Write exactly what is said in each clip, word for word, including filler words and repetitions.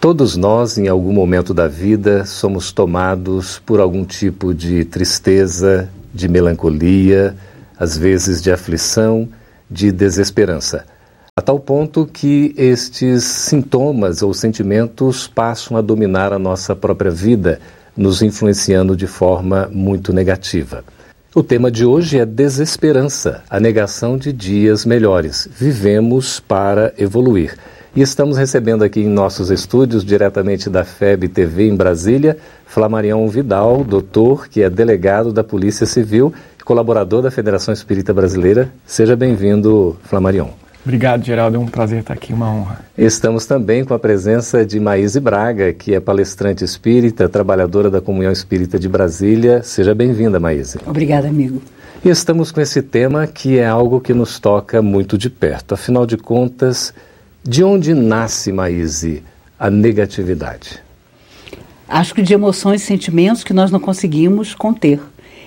Todos nós, em algum momento da vida, somos tomados por algum tipo de tristeza, de melancolia, às vezes de aflição, de desesperança, a tal ponto que estes sintomas ou sentimentos passam a dominar a nossa própria vida, nos influenciando de forma muito negativa. O tema de hoje é desesperança, a negação de dias melhores. Vivemos para evoluir. E estamos recebendo aqui em nossos estúdios, diretamente da F E B T V em Brasília, Flamarion Vidal, doutor, que é delegado da Polícia Civil e colaborador da Federação Espírita Brasileira. Seja bem-vindo, Flamarion. Obrigado, Geraldo. É um prazer estar aqui, uma honra. Estamos também com a presença de Maíse Braga, que é palestrante espírita, trabalhadora da Comunhão Espírita de Brasília. Seja bem-vinda, Maíse. Obrigada, amigo. E estamos com esse tema que é algo que nos toca muito de perto. Afinal de contas, de onde nasce, Maíse, a negatividade? Acho que de emoções e sentimentos que nós não conseguimos conter.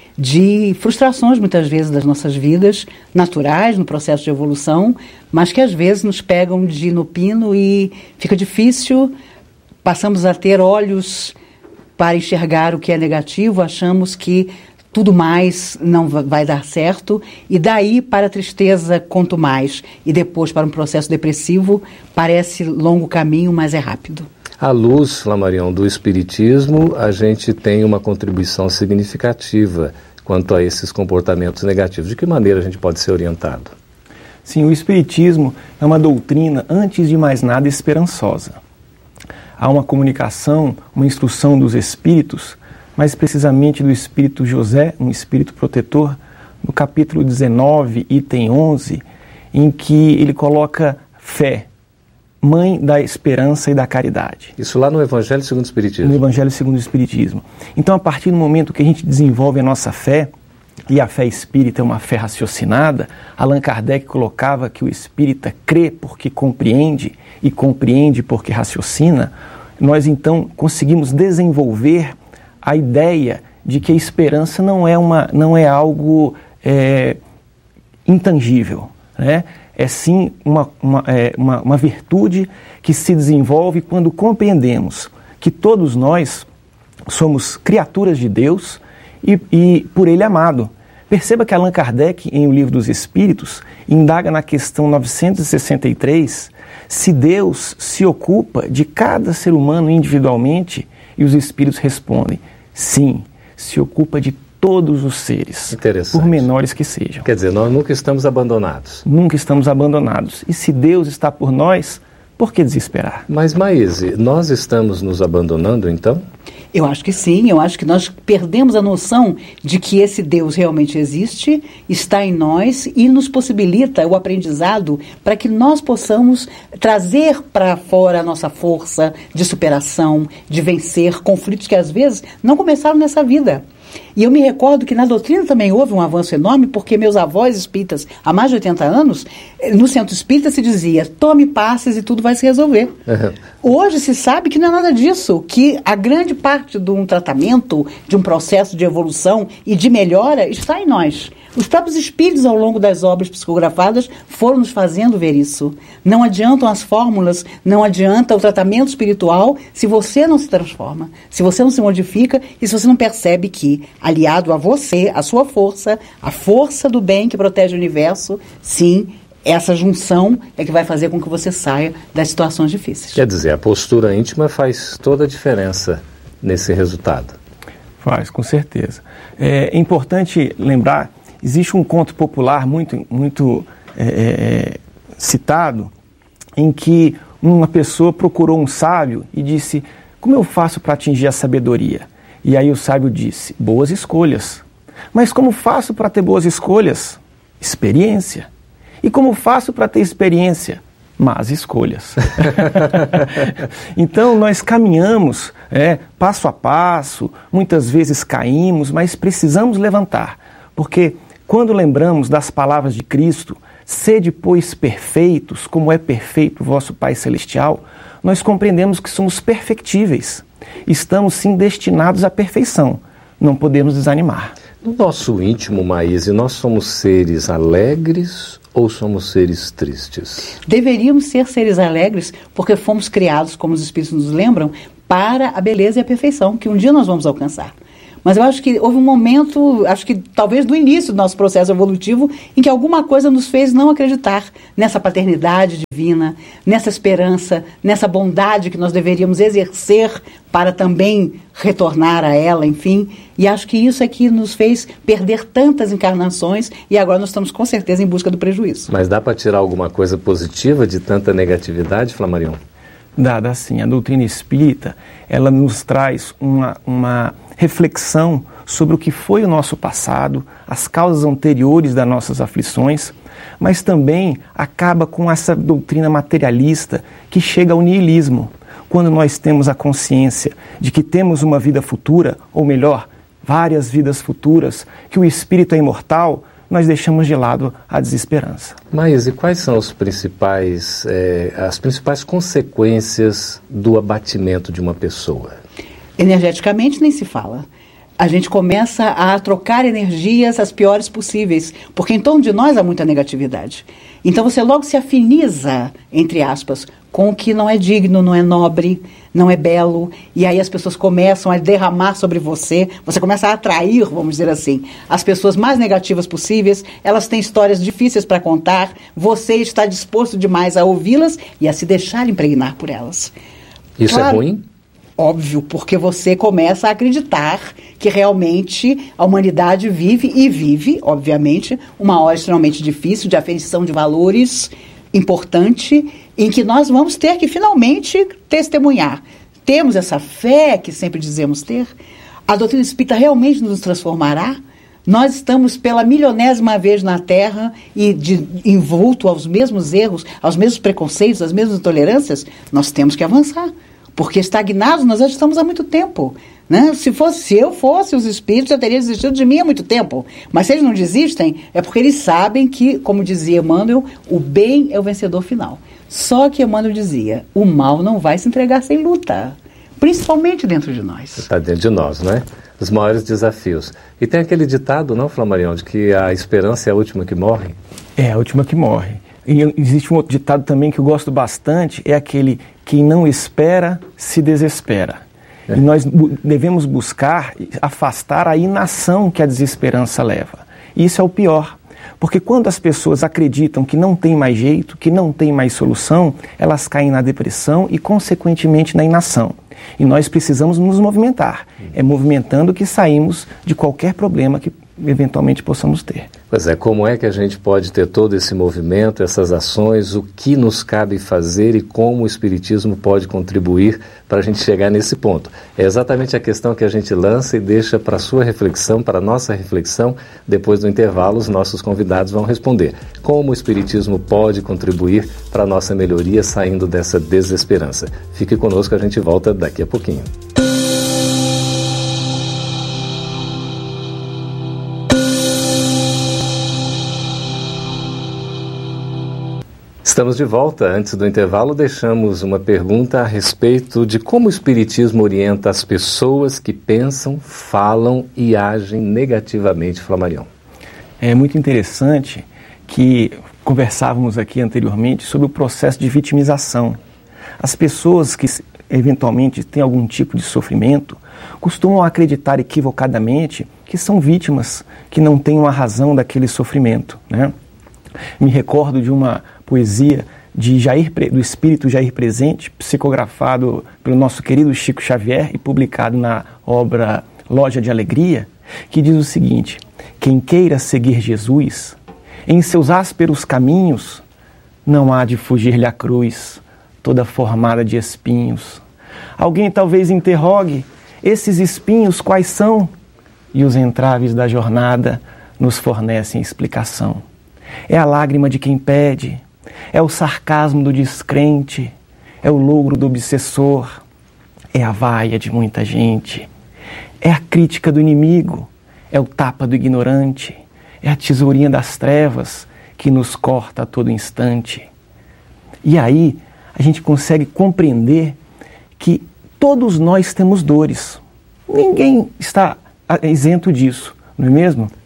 De frustrações, muitas vezes, das nossas vidas, naturais, no processo de evolução, mas que às vezes nos pegam de no pino e fica difícil, passamos a ter olhos para enxergar o que é negativo, achamos que tudo mais não vai dar certo, e daí para a tristeza quanto mais, e depois para um processo depressivo, parece longo caminho, mas é rápido. À luz, Flamarion, do Espiritismo, a gente tem uma contribuição significativa quanto a esses comportamentos negativos. De que maneira a gente pode ser orientado? Sim, o Espiritismo é uma doutrina, antes de mais nada, esperançosa. Há uma comunicação, uma instrução dos Espíritos, mais precisamente do Espírito José, um Espírito protetor, no capítulo dezenove, item onze, em que ele coloca fé, mãe da esperança e da caridade. Isso lá no Evangelho segundo o Espiritismo? No Evangelho segundo o Espiritismo. Então, a partir do momento que a gente desenvolve a nossa fé, e a fé espírita é uma fé raciocinada, Allan Kardec colocava que o espírita crê porque compreende, e compreende porque raciocina, nós então conseguimos desenvolver a ideia de que a esperança não é, uma, não é algo é, intangível, né? É sim uma, uma, é, uma, uma virtude que se desenvolve quando compreendemos que todos nós somos criaturas de Deus e, e por Ele amado. Perceba que Allan Kardec, em O Livro dos Espíritos, indaga na questão novecentos e sessenta e três se Deus se ocupa de cada ser humano individualmente, e os Espíritos respondem, sim, se ocupa de todos os seres, por menores que sejam. Quer dizer, nós nunca estamos abandonados. Nunca estamos abandonados. E se Deus está por nós, por que desesperar? Mas, Maíse, nós estamos nos abandonando, então? Eu acho que sim, eu acho que nós perdemos a noção de que esse Deus realmente existe, está em nós e nos possibilita o aprendizado para que nós possamos trazer para fora a nossa força de superação, de vencer conflitos que às vezes não começaram nessa vida. E eu me recordo que na doutrina também houve um avanço enorme, porque meus avós espíritas, há mais de oitenta anos, no centro espírita se dizia, tome passes e tudo vai se resolver. Uhum. Hoje se sabe que não é nada disso, que a grande parte de um tratamento, de um processo de evolução e de melhora está em nós. Os próprios espíritos, ao longo das obras psicografadas, foram nos fazendo ver isso. Não adiantam as fórmulas, não adianta o tratamento espiritual se você não se transforma, se você não se modifica e se você não percebe que, aliado a você, a sua força, a força do bem que protege o universo, sim, essa junção é que vai fazer com que você saia das situações difíceis. Quer dizer, a postura íntima faz toda a diferença nesse resultado. Faz, com certeza. É importante lembrar, existe um conto popular muito, muito é, citado, em que uma pessoa procurou um sábio e disse, como eu faço para atingir a sabedoria? E aí o sábio disse, boas escolhas. Mas como faço para ter boas escolhas? Experiência. E como faço para ter experiência? Más escolhas. Então nós caminhamos é, passo a passo, muitas vezes caímos, mas precisamos levantar, porque quando lembramos das palavras de Cristo, sede, pois, perfeitos, como é perfeito o vosso Pai Celestial, nós compreendemos que somos perfectíveis. Estamos, sim, destinados à perfeição. Não podemos desanimar. No nosso íntimo, Maíse, nós somos seres alegres ou somos seres tristes? Deveríamos ser seres alegres, porque fomos criados, como os Espíritos nos lembram, para a beleza e a perfeição, que um dia nós vamos alcançar. Mas eu acho que houve um momento, acho que talvez do início do nosso processo evolutivo, em que alguma coisa nos fez não acreditar nessa paternidade divina, nessa esperança, nessa bondade que nós deveríamos exercer para também retornar a ela, enfim. E acho que isso é que nos fez perder tantas encarnações e agora nós estamos com certeza em busca do prejuízo. Mas dá para tirar alguma coisa positiva de tanta negatividade, Flammarion? Dá, dá sim. A doutrina espírita, ela nos traz uma, uma reflexão sobre o que foi o nosso passado, as causas anteriores das nossas aflições, mas também acaba com essa doutrina materialista que chega ao niilismo. Quando nós temos a consciência de que temos uma vida futura, ou melhor, várias vidas futuras, que o espírito é imortal, nós deixamos de lado a desesperança. Mas e quais são os principais, eh, as principais consequências do abatimento de uma pessoa? Energeticamente nem se fala. A gente começa a trocar energias as piores possíveis, porque em torno de nós há muita negatividade. Então você logo se afiniza, entre aspas, com o que não é digno, não é nobre, não é belo, e aí as pessoas começam a derramar sobre você, você começa a atrair, vamos dizer assim, as pessoas mais negativas possíveis, elas têm histórias difíceis para contar, você está disposto demais a ouvi-las e a se deixar impregnar por elas. Isso claro, é ruim? Óbvio, porque você começa a acreditar que realmente a humanidade vive, e vive, obviamente, uma hora extremamente difícil de aferição de valores importante, em que nós vamos ter que finalmente testemunhar. Temos essa fé que sempre dizemos ter? A doutrina espírita realmente nos transformará? Nós estamos pela milionésima vez na Terra e de, envolto aos mesmos erros, aos mesmos preconceitos, às mesmas intolerâncias? Nós temos que avançar. Porque estagnados nós já estamos há muito tempo, né? Se fosse, se eu fosse os espíritos, já teria desistido de mim há muito tempo. Mas se eles não desistem, é porque eles sabem que, como dizia Emmanuel, o bem é o vencedor final. Só que Emmanuel dizia, o mal não vai se entregar sem luta, principalmente dentro de nós. Está dentro de nós, não é? Os maiores desafios. E tem aquele ditado, não, Flammarion, de que a esperança é a última que morre? É, a última que morre. E existe um outro ditado também que eu gosto bastante, é aquele: quem não espera, se desespera. É. E nós bu- devemos buscar afastar a inação que a desesperança leva. E isso é o pior, porque quando as pessoas acreditam que não tem mais jeito, que não tem mais solução, elas caem na depressão e, consequentemente, na inação. E nós precisamos nos movimentar. É movimentando que saímos de qualquer problema que eventualmente possamos ter. Pois é, como é que a gente pode ter todo esse movimento, essas ações, o que nos cabe fazer e como o Espiritismo pode contribuir para a gente chegar nesse ponto? É exatamente a questão que a gente lança e deixa para a sua reflexão, para a nossa reflexão. Depois do intervalo, os nossos convidados vão responder. Como o Espiritismo pode contribuir para a nossa melhoria saindo dessa desesperança? Fique conosco, a gente volta daqui a pouquinho. Estamos de volta. Antes do intervalo, deixamos uma pergunta a respeito de como o Espiritismo orienta as pessoas que pensam, falam e agem negativamente, Flammarion. É muito interessante que conversávamos aqui anteriormente sobre o processo de vitimização. As pessoas que eventualmente têm algum tipo de sofrimento costumam acreditar equivocadamente que são vítimas, que não têm uma razão daquele sofrimento, né? Me recordo de uma poesia de Jair, do espírito Jair Presente, psicografado pelo nosso querido Chico Xavier e publicado na obra Loja de Alegria, que diz o seguinte: quem queira seguir Jesus, em seus ásperos caminhos, não há de fugir-lhe a cruz, toda formada de espinhos. Alguém talvez interrogue, esses espinhos quais são? E os entraves da jornada nos fornecem explicação. É a lágrima de quem pede, é o sarcasmo do descrente, é o logro do obsessor, é a vaia de muita gente, é a crítica do inimigo, é o tapa do ignorante, é a tesourinha das trevas que nos corta a todo instante. E aí a gente consegue compreender que todos nós temos dores. Ninguém está isento disso, não é mesmo?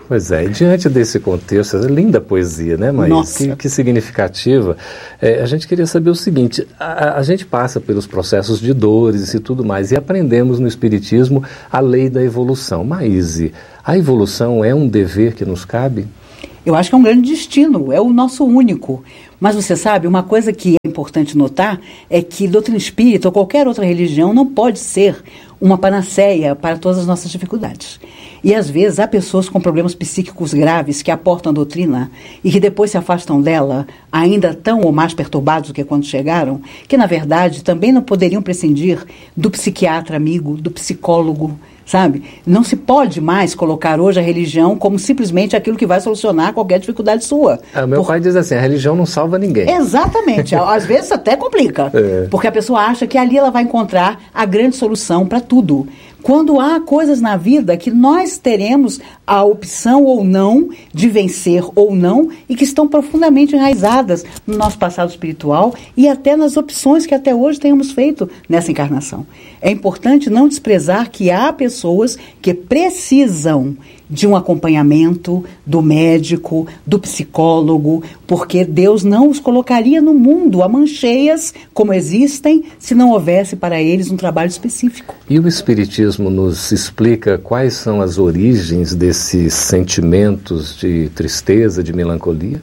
Pois é, e diante desse contexto, essa linda poesia, né, Maís? Nossa. Que, que significativa. É, a gente queria saber o seguinte, a, a gente passa pelos processos de dores e tudo mais, e aprendemos no Espiritismo a lei da evolução. Maís, a evolução é um dever que nos cabe? Eu acho que é um grande destino, é o nosso único. Mas você sabe, uma coisa que é importante notar é que doutrina espírita ou qualquer outra religião não pode ser uma panaceia para todas as nossas dificuldades. E às vezes há pessoas com problemas psíquicos graves que aportam a doutrina e que depois se afastam dela, ainda tão ou mais perturbados do que quando chegaram, que na verdade também não poderiam prescindir do psiquiatra amigo, do psicólogo, sabe? Não se pode mais colocar hoje a religião como simplesmente aquilo que vai solucionar qualquer dificuldade sua. Ah, meu Por... pai diz assim, a religião não salva ninguém. Exatamente. Às vezes até complica. É. Porque a pessoa acha que ali ela vai encontrar a grande solução para tudo. Quando há coisas na vida que nós teremos a opção ou não de vencer ou não e que estão profundamente enraizadas no nosso passado espiritual e até nas opções que até hoje tenhamos feito nessa encarnação. É importante não desprezar que há pessoas que precisam de um acompanhamento do médico, do psicólogo, porque Deus não os colocaria no mundo a mancheias como existem se não houvesse para eles um trabalho específico. E o Espiritismo nos explica quais são as origens desses sentimentos de tristeza, de melancolia?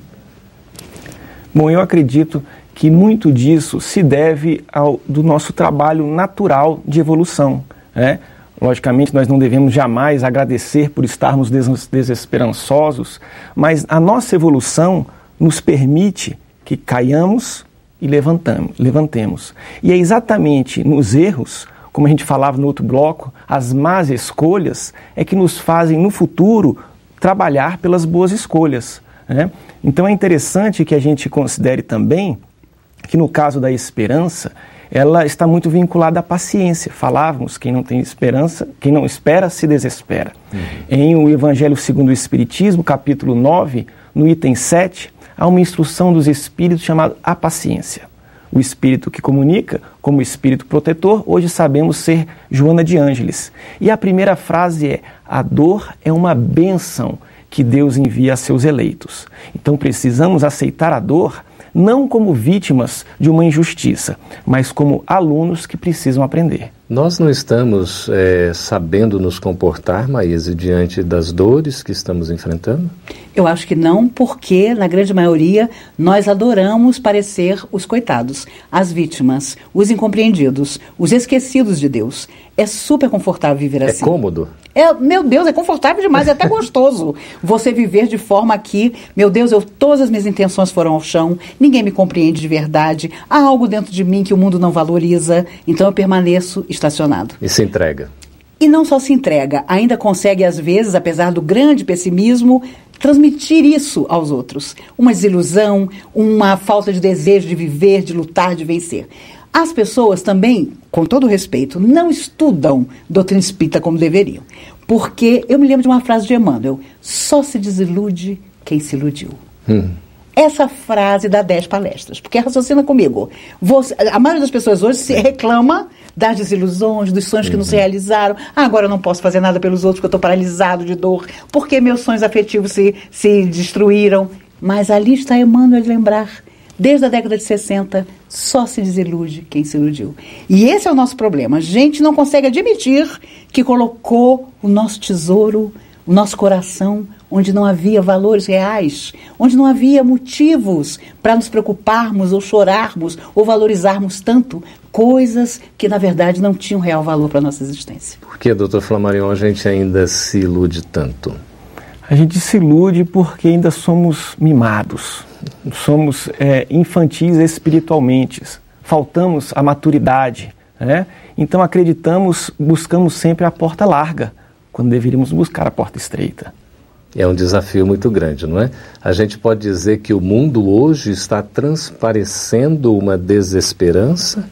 Bom, eu acredito que muito disso se deve ao do nosso trabalho natural de evolução, né? Logicamente, nós não devemos jamais agradecer por estarmos des- desesperançosos, mas a nossa evolução nos permite que caiamos e levantamos, levantemos. E é exatamente nos erros, como a gente falava no outro bloco, as más escolhas é que nos fazem, no futuro, trabalhar pelas boas escolhas, né? Então é interessante que a gente considere também que no caso da esperança, ela está muito vinculada à paciência. Falávamos, quem não tem esperança, quem não espera, se desespera. Uhum. Em o Evangelho segundo o Espiritismo, capítulo nove, no item sete, há uma instrução dos Espíritos chamada a paciência. O Espírito que comunica, como Espírito protetor, hoje sabemos ser Joana de Ângeles. E a primeira frase é, a dor é uma bênção que Deus envia a seus eleitos. Então precisamos aceitar a dor não como vítimas de uma injustiça, mas como alunos que precisam aprender. Nós não estamos é, sabendo nos comportar, Maíse, diante das dores que estamos enfrentando? Eu acho que não, porque, na grande maioria, nós adoramos parecer os coitados, as vítimas, os incompreendidos, os esquecidos de Deus. É super confortável viver assim. É cômodo? É, meu Deus, é confortável demais, é até gostoso você viver de forma que, meu Deus, eu, todas as minhas intenções foram ao chão, ninguém me compreende de verdade, há algo dentro de mim que o mundo não valoriza, então eu permaneço estacionado. E se entrega. E não só se entrega, ainda consegue, às vezes, apesar do grande pessimismo, transmitir isso aos outros. Uma desilusão, uma falta de desejo de viver, de lutar, de vencer. As pessoas também, com todo respeito, não estudam doutrina espírita como deveriam. Porque eu me lembro de uma frase de Emmanuel, só se desilude quem se iludiu. Hum. Essa frase dá dez palestras, porque raciocina comigo. Você, a maioria das pessoas hoje se reclama das desilusões, dos sonhos uhum. que não se realizaram. Ah, agora eu não posso fazer nada pelos outros porque eu estou paralisado de dor, porque meus sonhos afetivos se, se destruíram. Mas ali está Emmanuel de lembrar, desde a década de sessenta, só se desilude quem se iludiu. E esse é o nosso problema. A gente não consegue admitir que colocou o nosso tesouro, o nosso coração, onde não havia valores reais, onde não havia motivos para nos preocuparmos ou chorarmos ou valorizarmos tanto coisas que, na verdade, não tinham real valor para a nossa existência. Por que, doutor Flammarion, a gente ainda se ilude tanto? A gente se ilude porque ainda somos mimados, somos é, infantis espiritualmente, faltamos a maturidade, né? Então acreditamos, buscamos sempre a porta larga, quando deveríamos buscar a porta estreita. É um desafio muito grande, não é? A gente pode dizer que o mundo hoje está transparecendo uma desesperança?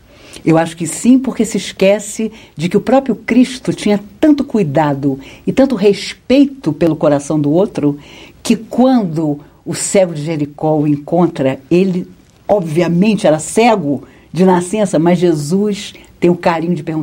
Eu acho que sim, porque se esquece de que o próprio Cristo tinha tanto cuidado e tanto respeito pelo coração do outro, que quando o cego de Jericó o encontra, ele obviamente era cego de nascença, mas Jesus tem o carinho de perguntar,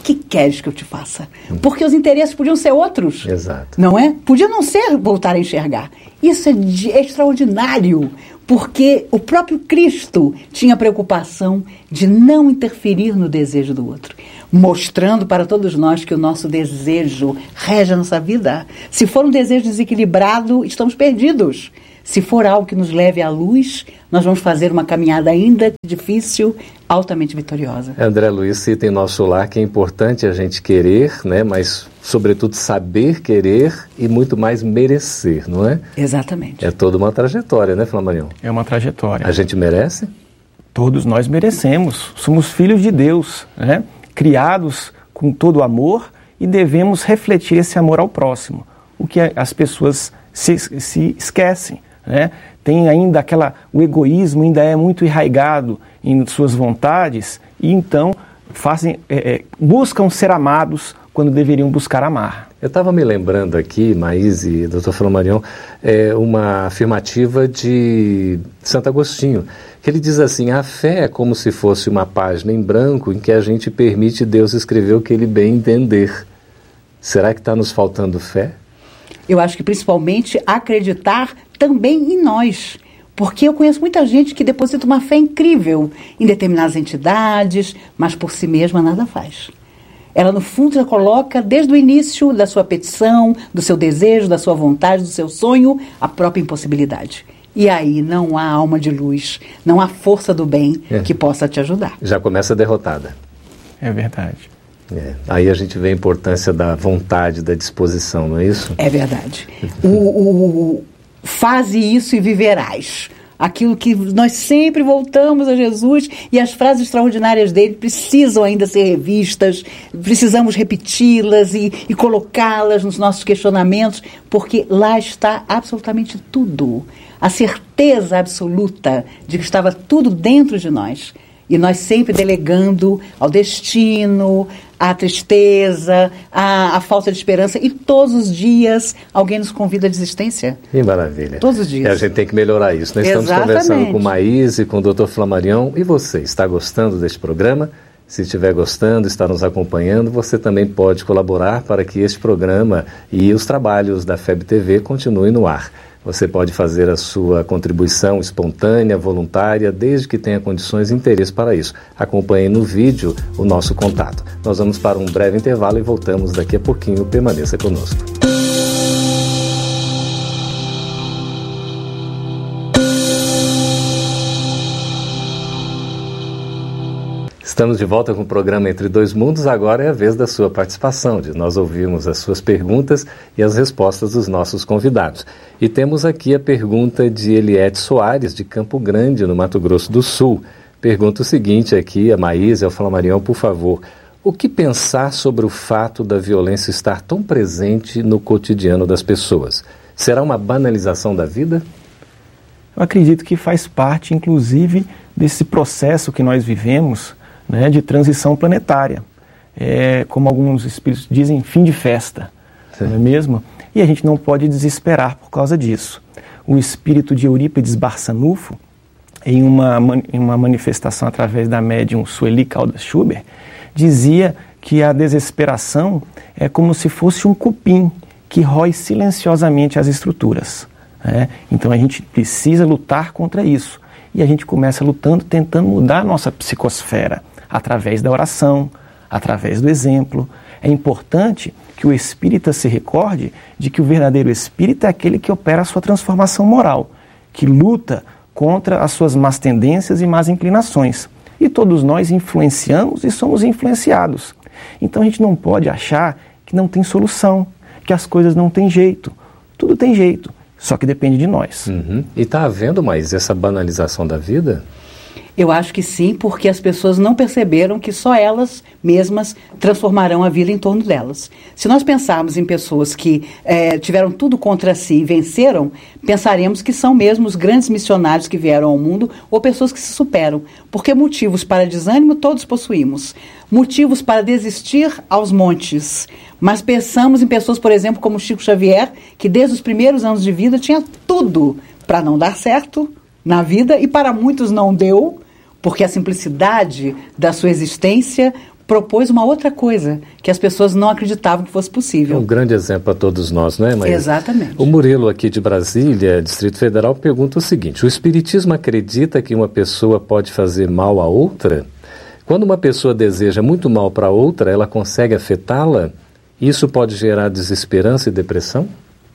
que queres que eu te faça? Porque os interesses podiam ser outros. Exato. Não é? Podia não ser voltar a enxergar. Isso é, de, é extraordinário, porque o próprio Cristo tinha preocupação de não interferir no desejo do outro, mostrando para todos nós que o nosso desejo rege a nossa vida. Se for um desejo desequilibrado, estamos perdidos. Se for algo que nos leve à luz, nós vamos fazer uma caminhada ainda difícil, altamente vitoriosa. André Luiz cita em Nosso Lar que é importante a gente querer, né, mas, sobretudo, saber querer e muito mais merecer, não é? Exatamente. É toda uma trajetória, né, Flamarion? É uma trajetória. A gente merece? Todos nós merecemos. Somos filhos de Deus, né? Criados com todo amor e devemos refletir esse amor ao próximo, o que as pessoas se, se esquecem, né? Tem ainda aquela, o egoísmo ainda é muito enraizado em suas vontades e então fazem, é, é, buscam ser amados quando deveriam buscar amar. Eu estava me lembrando aqui, Maís e doutor Flamarion, é uma afirmativa de Santo Agostinho, que ele diz assim: a fé é como se fosse uma página em branco em que a gente permite Deus escrever o que ele bem entender. Será que está nos faltando fé? Eu acho que principalmente acreditar também em nós. Porque eu conheço muita gente que deposita uma fé incrível em determinadas entidades, mas por si mesma nada faz. Ela, no fundo, já coloca desde o início da sua petição, do seu desejo, da sua vontade, do seu sonho, a própria impossibilidade. E aí não há alma de luz, não há força do bem é. que possa te ajudar. Já começa derrotada. É verdade. É. Aí a gente vê a importância da vontade, da disposição, não é isso? É verdade. o, o, faze isso e viverás. Aquilo que nós sempre voltamos a Jesus, e as frases extraordinárias dele precisam ainda ser revistas, precisamos repeti-las e, e colocá-las nos nossos questionamentos, porque lá está absolutamente tudo. A certeza absoluta de que estava tudo dentro de nós. E nós sempre delegando ao destino, à tristeza, à, à falta de esperança. E todos os dias alguém nos convida à desistência. Que maravilha. Todos os dias. E a gente tem que melhorar isso. Nós Exatamente. Estamos conversando com Maís e com o doutor Flamarion. E você, está gostando deste programa? Se estiver gostando, está nos acompanhando, você também pode colaborar para que este programa e os trabalhos da F E B T V continuem no ar. Você pode fazer a sua contribuição espontânea, voluntária, desde que tenha condições e interesse para isso. Acompanhe no vídeo o nosso contato. Nós vamos para um breve intervalo e voltamos daqui a pouquinho. Permaneça conosco. Estamos de volta com o programa Entre Dois Mundos. Agora é a vez da sua participação, de nós ouvirmos as suas perguntas e as respostas dos nossos convidados. E temos aqui a pergunta de Eliette Soares, de Campo Grande, no Mato Grosso do Sul. Pergunta o seguinte aqui, a Maís e ao Flamarion, por favor. O que pensar sobre o fato da violência estar tão presente no cotidiano das pessoas? Será uma banalização da vida? Eu acredito que faz parte, inclusive, desse processo que nós vivemos, né, de transição planetária. É, como alguns espíritos dizem, fim de festa, Sim. não é mesmo? E a gente não pode desesperar por causa disso. O espírito de Eurípides Barçanufo, em uma, em uma manifestação através da médium Sueli Caldas Schubert, dizia que a desesperação é como se fosse um cupim que rói silenciosamente as estruturas. Né? Então a gente precisa lutar contra isso. E a gente começa lutando, tentando mudar a nossa psicosfera, através da oração, através do exemplo. É importante que o espírita se recorde de que o verdadeiro espírita é aquele que opera a sua transformação moral, que luta contra as suas más tendências e más inclinações. E todos nós influenciamos e somos influenciados. Então a gente não pode achar que não tem solução, que as coisas não têm jeito. Tudo tem jeito, só que depende de nós. Uhum. E está havendo mais essa banalização da vida? Eu acho que sim, porque as pessoas não perceberam que só elas mesmas transformarão a vida em torno delas. Se nós pensarmos em pessoas que é, tiveram tudo contra si e venceram, pensaremos que são mesmo os grandes missionários que vieram ao mundo ou pessoas que se superam. Porque motivos para desânimo todos possuímos. Motivos para desistir aos montes. Mas pensamos em pessoas, por exemplo, como Chico Xavier, que desde os primeiros anos de vida tinha tudo para não dar certo na vida e para muitos não deu, porque a simplicidade da sua existência propôs uma outra coisa, que as pessoas não acreditavam que fosse possível. É um grande exemplo para todos nós, não é, Maísa? Exatamente. O Murilo, aqui de Brasília, Distrito Federal, pergunta o seguinte: o Espiritismo acredita que uma pessoa pode fazer mal a outra? Quando uma pessoa deseja muito mal para outra, ela consegue afetá-la? Isso pode gerar desesperança e depressão?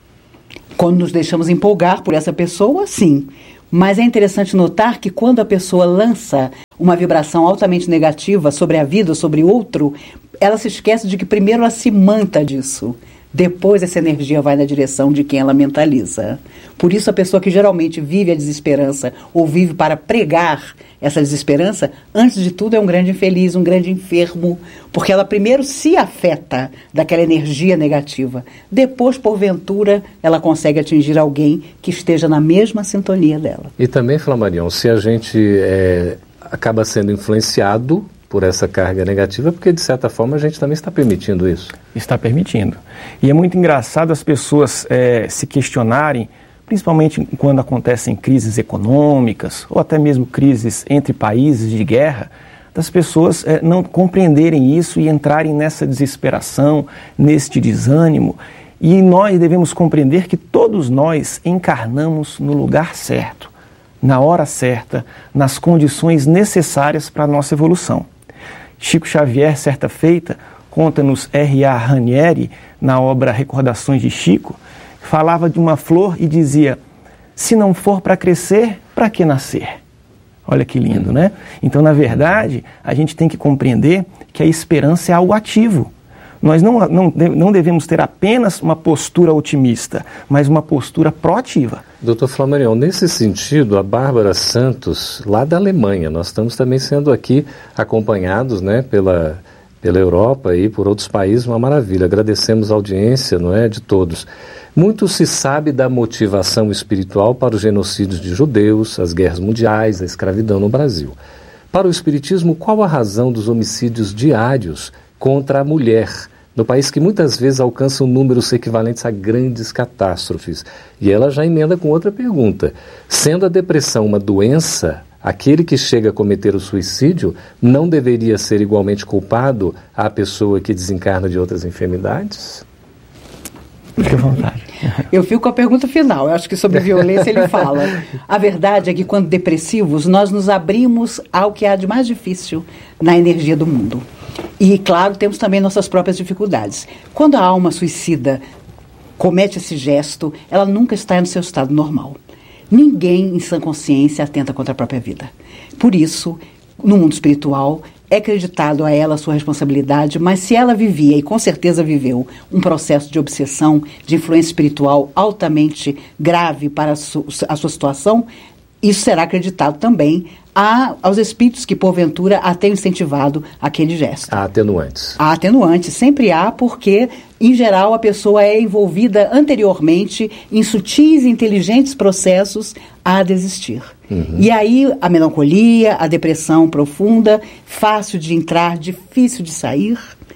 Quando nos deixamos empolgar por essa pessoa, sim. Mas é interessante notar que quando a pessoa lança uma vibração altamente negativa sobre a vida ou sobre outro, ela se esquece de que primeiro ela se manta disso. Depois essa energia vai na direção de quem ela mentaliza. Por isso a pessoa que geralmente vive a desesperança ou vive para pregar essa desesperança, antes de tudo é um grande infeliz, um grande enfermo, porque ela primeiro se afeta daquela energia negativa. Depois, porventura, ela consegue atingir alguém que esteja na mesma sintonia dela. E também, Flamarion, se a gente é, acaba sendo influenciado por essa carga negativa, porque de certa forma a gente também está permitindo isso. Está permitindo. E é muito engraçado as pessoas é, se questionarem, principalmente quando acontecem crises econômicas, ou até mesmo crises entre países de guerra, das pessoas é, não compreenderem isso e entrarem nessa desesperação, neste desânimo. E nós devemos compreender que todos nós encarnamos no lugar certo, na hora certa, nas condições necessárias para a nossa evolução. Chico Xavier, certa feita, conta-nos R A Ranieri, na obra Recordações de Chico, falava de uma flor e dizia: se não for para crescer, para que nascer? Olha que lindo, né? Então, na verdade, a gente tem que compreender que a esperança é algo ativo. Nós não, não, não devemos ter apenas uma postura otimista, mas uma postura proativa. doutor Flamarion, nesse sentido, a Bárbara Santos, lá da Alemanha, nós estamos também sendo aqui acompanhados, né, pela, pela Europa e por outros países, uma maravilha. Agradecemos a audiência, não é, de todos. Muito se sabe da motivação espiritual para os genocídios de judeus, as guerras mundiais, a escravidão no Brasil. Para o Espiritismo, qual a razão dos homicídios diários contra a mulher, no país que muitas vezes alcançam números equivalentes a grandes catástrofes? E ela já emenda com outra pergunta: sendo a depressão uma doença, aquele que chega a cometer o suicídio não deveria ser igualmente culpado à pessoa que desencarna de outras enfermidades? Fique à vontade. Eu fico com a pergunta final. Eu acho que sobre violência ele fala. A verdade é que quando depressivos, nós nos abrimos ao que há de mais difícil na energia do mundo. E, claro, temos também nossas próprias dificuldades. Quando a alma suicida comete esse gesto, ela nunca está no seu estado normal. Ninguém, em sã consciência, atenta contra a própria vida. Por isso, no mundo espiritual, é acreditado a ela a sua responsabilidade, mas se ela vivia, e com certeza viveu, um processo de obsessão, de influência espiritual altamente grave para a, su- a sua situação, isso será acreditado também a, aos espíritos que, porventura, a tenham incentivado aquele gesto. Há atenuantes. Há atenuantes, sempre há, porque, em geral, a pessoa é envolvida anteriormente em sutis e inteligentes processos a desistir. Uhum. E aí, a melancolia, a depressão profunda, fácil de entrar, difícil de sair,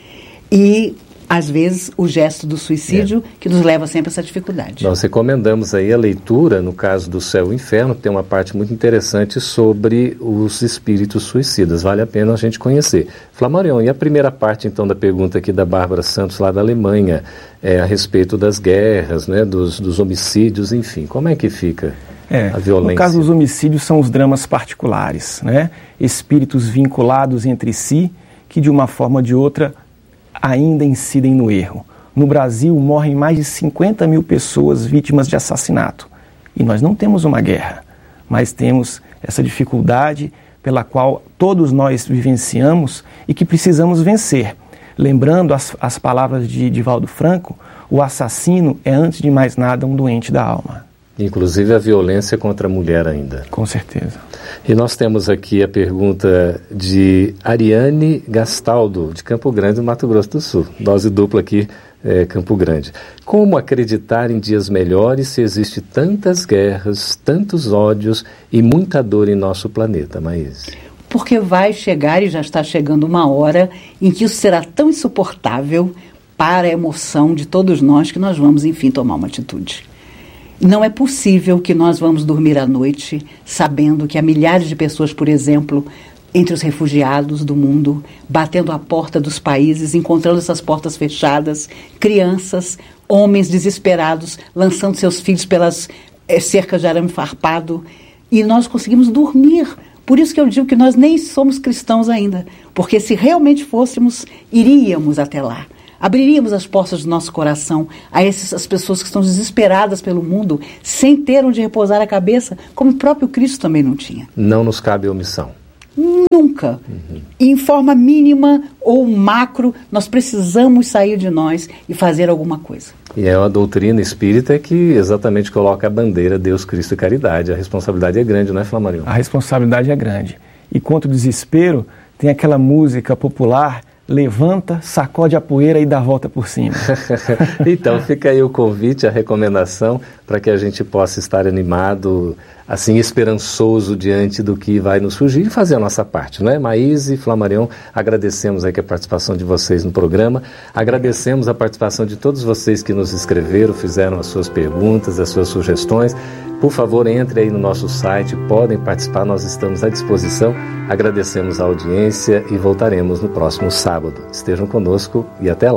e às vezes, o gesto do suicídio, é. que nos leva sempre a essa dificuldade. Nós recomendamos aí a leitura, no caso do Céu e Inferno, que tem uma parte muito interessante sobre os espíritos suicidas. Vale a pena a gente conhecer. Flamarion, e a primeira parte, então, da pergunta aqui da Bárbara Santos, lá da Alemanha, é, a respeito das guerras, né, dos, dos homicídios, enfim, como é que fica é, a violência? No caso dos homicídios, são os dramas particulares, né? Espíritos vinculados entre si, que de uma forma ou de outra ainda incidem no erro. No Brasil, morrem mais de cinquenta mil pessoas vítimas de assassinato. E nós não temos uma guerra, mas temos essa dificuldade pela qual todos nós vivenciamos e que precisamos vencer. Lembrando as, as palavras de Divaldo Franco, o assassino é, antes de mais nada, um doente da alma. Inclusive a violência contra a mulher ainda. Com certeza. E nós temos aqui a pergunta de Ariane Gastaldo, de Campo Grande, no Mato Grosso do Sul. Dose dupla aqui, é, Campo Grande. Como acreditar em dias melhores se existe tantas guerras, tantos ódios e muita dor em nosso planeta, Maísa? Porque vai chegar, e já está chegando uma hora, em que isso será tão insuportável para a emoção de todos nós que nós vamos, enfim, tomar uma atitude. Não é possível que nós vamos dormir à noite sabendo que há milhares de pessoas, por exemplo, entre os refugiados do mundo, batendo a porta dos países, encontrando essas portas fechadas, crianças, homens desesperados, lançando seus filhos pelas é, cercas de arame farpado, e nós conseguimos dormir. Por isso que eu digo que nós nem somos cristãos ainda, porque se realmente fôssemos, iríamos até lá. Abriríamos as portas do nosso coração a essas pessoas que estão desesperadas pelo mundo, sem ter onde repousar a cabeça, como o próprio Cristo também não tinha. Não nos cabe omissão. Nunca. Uhum. Em forma mínima ou macro, nós precisamos sair de nós e fazer alguma coisa. E é uma doutrina espírita que exatamente coloca a bandeira Deus, Cristo e Caridade. A responsabilidade é grande, não é, Flamarion? A responsabilidade é grande. E contra o desespero, tem aquela música popular: levanta, sacode a poeira e dá a volta por cima. Então fica aí o convite, a recomendação, para que a gente possa estar animado, assim, esperançoso diante do que vai nos surgir e fazer a nossa parte, não é? Maíse e Flamarion, agradecemos aí a participação de vocês no programa, agradecemos a participação de todos vocês que nos escreveram, fizeram as suas perguntas, as suas sugestões. Por favor, entre aí no nosso site, podem participar, nós estamos à disposição. Agradecemos a audiência e voltaremos no próximo sábado. Estejam conosco e até lá.